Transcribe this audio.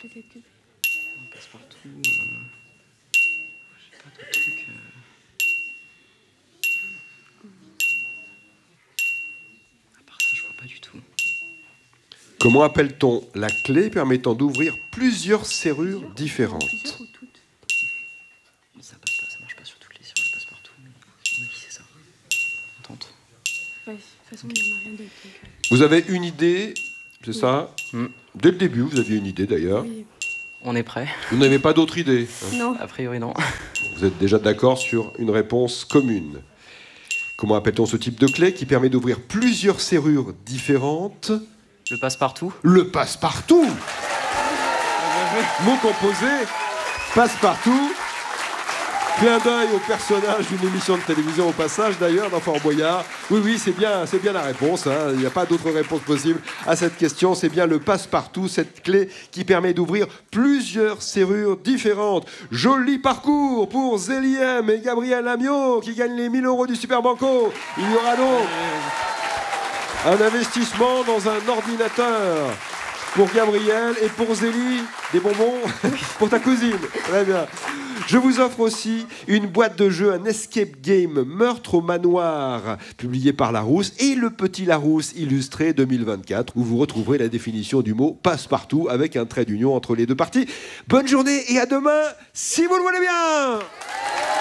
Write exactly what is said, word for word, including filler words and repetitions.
peut-être que... On passe partout. Euh... Je sais pas d'autres trucs. Euh... À part ça, je vois pas du tout. Comment appelle-t-on la clé permettant d'ouvrir plusieurs serrures Plusieurs, différentes? plusieurs ou toutes? Ça passe pas, ça marche pas sur toutes les serrures, ça passe partout. Mais à mon avis, c'est ça. On tente. Ouais, de toute façon, il n'y en a rien d'autre. donc, euh, Vous avez une idée, c'est Oui. ça? Mm. Dès le début, vous aviez une idée d'ailleurs. Oui. On est prêt. Vous n'avez pas d'autre idée, hein? Non. A priori, non. Vous êtes déjà d'accord sur une réponse commune. Comment appelle-t-on ce type de clé qui permet d'ouvrir plusieurs serrures différentes? Le passe-partout. Le passe-partout. Mot composé, passe-partout. Clin d'œil au personnage d'une émission de télévision au passage d'ailleurs dans Fort Boyard. Oui, oui, c'est bien, c'est bien la réponse, hein. Il n'y a pas d'autre réponse possible à cette question. C'est bien le passe-partout, cette clé qui permet d'ouvrir plusieurs serrures différentes. Joli parcours pour Zéliem et Gabriel Amiot qui gagnent les mille euros du Super Banco. Il y aura donc un investissement dans un ordinateur pour Gabriel et pour Zélie, des bonbons pour ta cousine. Très bien. Je vous offre aussi une boîte de jeu, un escape game Meurtre au manoir, publié par Larousse, et le Petit Larousse illustré deux mille vingt-quatre, où vous retrouverez la définition du mot passe-partout avec un trait d'union entre les deux parties. Bonne journée et à demain, si vous le voulez bien.